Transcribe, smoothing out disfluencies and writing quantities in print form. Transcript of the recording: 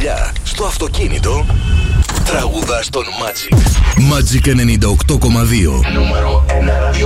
δουλειά, στο αυτοκίνητο, τραγουδάς τον Magic. Magic 98,2. Νούμερο 1